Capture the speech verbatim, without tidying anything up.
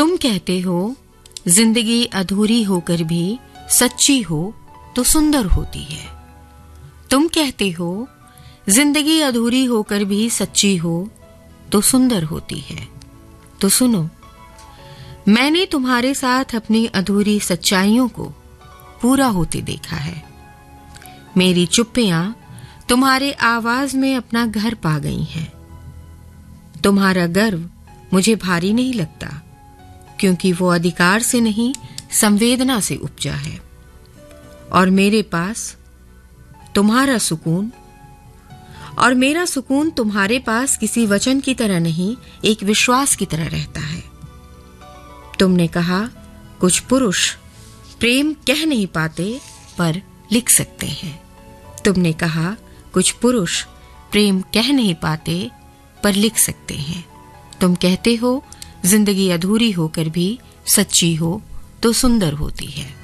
तुम कहते हो जिंदगी अधूरी होकर भी सच्ची हो तो सुंदर होती है। तुम कहते हो जिंदगी अधूरी होकर भी सच्ची हो तो सुंदर होती है। तो सुनो, मैंने तुम्हारे साथ अपनी अधूरी सच्चाइयों को पूरा होते देखा है। मेरी चुप्पियां तुम्हारे आवाज में अपना घर पा गई हैं। तुम्हारा गर्व मुझे भारी नहीं लगता, क्योंकि वो अधिकार से नहीं, संवेदना से उपजा है। और मेरे पास तुम्हारा सुकून और मेरा सुकून तुम्हारे पास किसी वचन की तरह नहीं, एक विश्वास की तरह रहता है। तुमने कहा कुछ पुरुष प्रेम कह नहीं पाते पर लिख सकते हैं। तुमने कहा कुछ पुरुष प्रेम कह नहीं पाते पर लिख सकते हैं। तुम कहते हो जिंदगी अधूरी होकर भी सच्ची हो तो सुंदर होती है।